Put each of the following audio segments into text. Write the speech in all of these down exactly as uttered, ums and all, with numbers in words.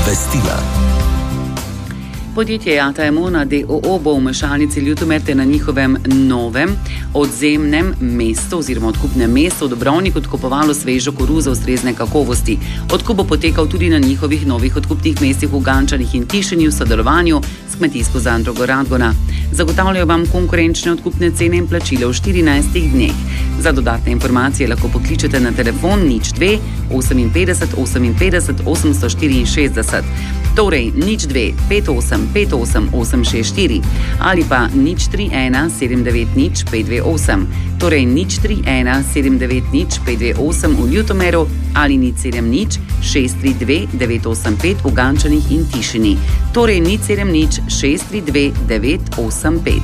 Obvestila. Podjetje Jata Emona d o o bo v mešalnici Ljutomer ter na njihovem novem odzemnem mestu oziroma odkupnem mestu v Dobrovnik odkupovalo svežo koruzo ustrezne kakovosti. Odkup bo potekal tudi na njihovih novih odkupnih mestih v Gančanih in Tišini v sodelovanju s Kmetijsko zadrugo Radgona. Zagotavljajo vam konkurenčne odkupne cene in plačilo v štirinajstih dneh. Za dodatne informacije lahko pokličete na telefon nič dve oseminpetdeset oseminpetdeset osemsto štiriinšestdeset, torej nič dve pet osem pet osem osem šest štiri ali pa nič tri ena sedem devet nič pet dve osem, torej nič tri ena sedem devet nič pet dve osem v Ljutomeru ali nič sedem nič šest tri dve devet osem pet v Gančanih in Tišini, torej nič sedem nič šest tri dve devet osem pet.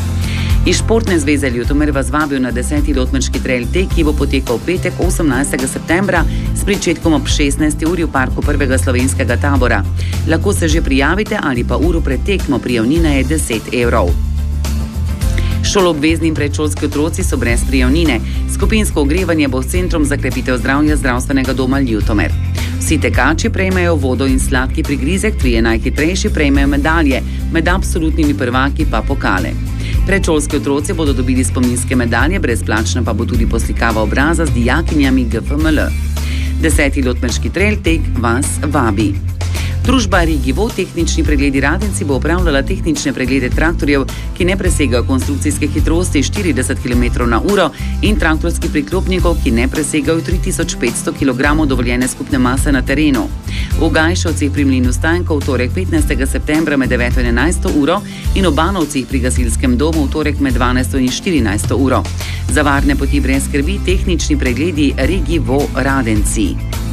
Iz Športne zveze Ljutomer vas vabijo na deseti Lotmerški trail tek, ki bo potekal v petek osemnajstega septembra s pričetkom ob šestnajsti uri v parku prvega slovenskega tabora. Lahko se že prijavite ali pa uro pred tekmo, prijavnina je deset evrov. Šoloobvezni in predšolski otroci so brez prijavnine. Skupinsko ogrevanje bo s Centrom za krepitev zdravja Zdravstvenega doma Ljutomer. Vsi tekači prejmejo vodo in sladki prigrizek, trije najhitrejši prejmejo medalje, med absolutnimi prvaki pa pokale. Predšolski otroci bodo dobili spominske medalje, brezplačna pa bo tudi poslikava obraza z dijakinjami G F M L. Deseti Lotmerški trail tek vas vabi. Družba Regivo tehnični pregledi Radenci bo opravljala tehnične preglede traktorjev, ki ne presegajo konstrukcijske hitrosti štirideset kilometrov na uro in traktorskih priklopnikov, ki ne presegajo tri tisoč petsto kilogramov dovoljene skupne mase na terenu. V Gajšovcih pri Mlinu Stanko v torek petnajstega septembra med deveto in enajsto uro in v Banovcih pri gasilskem domu v torek med dvanajsto in štirinajsto uro. Za varne poti brez skrbi tehnični pregledi Regivo Radenci.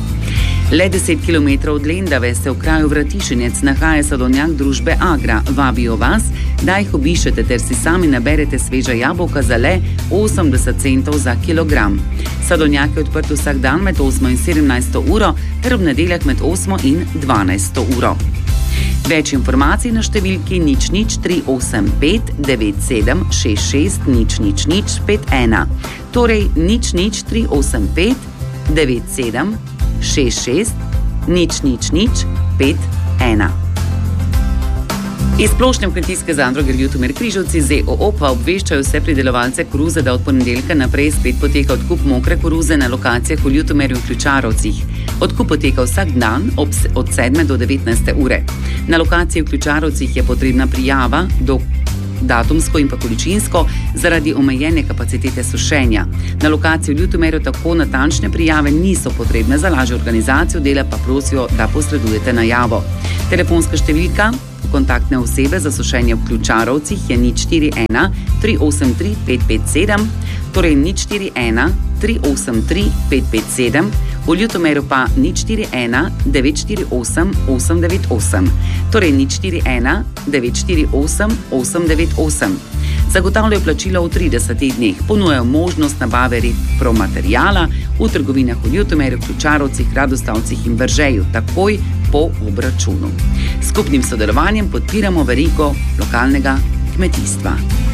Le deset kilometrov od Lendave se v kraju Vratišenec nahaja sadovnjak družbe Agra. Vabijo vas, da jih obišete ter si sami naberete sveža jabolka za le osemdeset centov za kilogram. Sadovnjak je odprt vsak dan med osmo in sedemnajsto uro ter ob nedeljah med osmo in dvanajsto uro. Več informacij na številki nič nič tri osem pet devet sedem šest šest nič nič nič pet ena, torej nič nič tri osem pet devet sedem šest šest nič nič nič pet ena. Iz Splošne kmetijske zadruge Ljutomer Križevci Z O O pa obveščajo vse pridelovalce koruze, da od ponedeljka naprej spet poteka odkup mokre koruze na lokacijah v Ljutomerju in Ključarovcih. Odkup poteka vsak dan od sedme do devetnajste ure. Na lokaciji v Ključarovcih je potrebna prijava do datumsko in pa količinsko zaradi omejene kapacitete sušenja. Na lokaciji v Ljutomeru tako natančne prijave niso potrebne, za lažjo organizacijo dela pa prosijo, da posredujete najavo. Telefonska številka kontaktne osebe za sušenje v Ključarovcih je nič štiri ena tri osem tri pet pet sedem, torej nič štiri ena tri osem tri pet pet sedem, v Ljutomeru pa nič štiri ena devet štiri osem osem devet osem, torej nič štiri ena devet štiri osem osem devet osem. Zagotavljajo plačilo v tridesetih dneh, ponujajo možnost nabave repromateriala v trgovinah v Ljutomeru, Ključarovcih, Radostavcih in Bržeju, takoj po obračunu. S skupnim sodelovanjem podpiramo verigo lokalnega kmetijstva.